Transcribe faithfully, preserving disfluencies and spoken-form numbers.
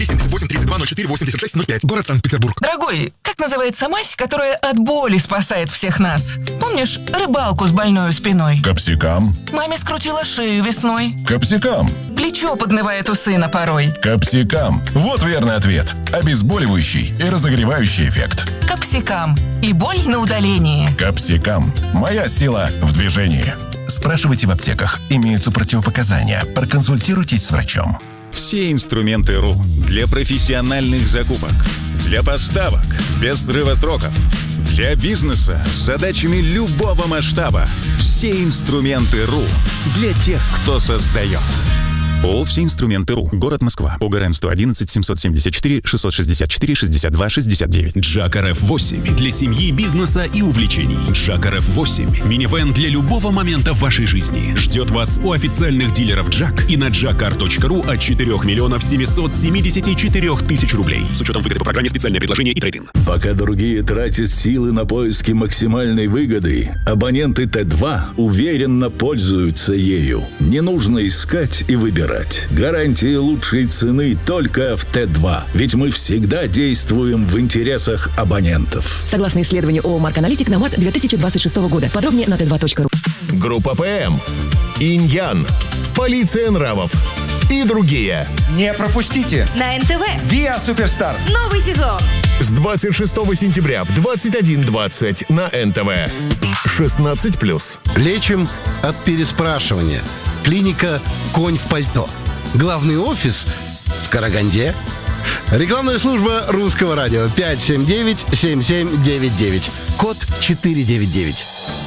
семьдесят восемь тридцать два ноль четыре восемьдесят шесть ноль пять. Город Санкт-Петербург. Дорогой, как называется мазь, которая от боли спасает всех нас? Помнишь рыбалку с больной спиной? Капсикам. Маме скрутила шею весной. Капсикам. Плечо поднывает у сына порой. Капсикам. Вот верный ответ. Обезболивающий и разогревающий эффект. Капсикам. И боль на удалении. Капсикам. Моя сила в движении. Спрашивайте в аптеках. Имеются противопоказания. Проконсультируйтесь с врачом. Все инструменты РУ для профессиональных закупок, для поставок без срыва сроков, для бизнеса с задачами любого масштаба. Все инструменты РУ для тех, кто создает. ООО «Все инструменты РУ». Город Москва. ОГРН сто одиннадцать семьсот семьдесят четыре шестьсот шестьдесят четыре шестьдесят два шестьдесят девять. Джак эр эф восемь для семьи, бизнеса и увлечений. Джак эр эф восемь. Минивэн для любого момента в вашей жизни. Ждет вас у официальных дилеров Джак и на джакар точка ру от четырёх миллионов семисот семидесяти четырёх тысяч рублей. С учетом выгоды по программе «Специальное предложение» и трейд-ин. Пока другие тратят силы на поиски максимальной выгоды, абоненты Т два уверенно пользуются ею. Не нужно искать и выбирать. Гарантии лучшей цены только в Т два. Ведь мы всегда действуем в интересах абонентов. Согласно исследованию ООО «Марк Аналитик» на март две тысячи двадцать шестого года. Подробнее на тэ два точка ру. Группа ПМ, Иньян, Полиция нравов и другие. Не пропустите! На эн тэ вэ Виа Суперстар. новый сезон. С двадцать шестого сентября в двадцать один двадцать на эн тэ вэ. шестнадцать плюс. Лечим от переспрашивания. Клиника «Конь в пальто». Главный офис в Караганде. Рекламная служба Русского радио пять семь девять семь семь девять девять. Код четыре девять девять.